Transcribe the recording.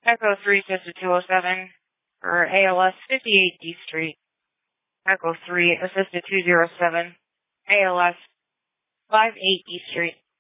Echo 3 assisted 207 for ALS 58 D Street. Echo 3 assisted 207, ALS 58 D Street.